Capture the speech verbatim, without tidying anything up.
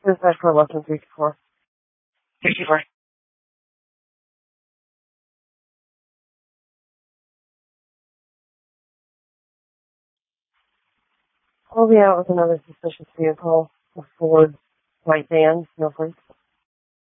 Dispatch for Western three two four. three two four. I'll be out with another suspicious vehicle, a Ford white van, no plates.